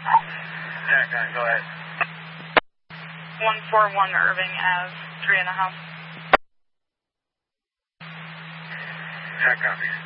Yeah, go ahead. 141 Irving Ave, 3.5. Yeah, copy.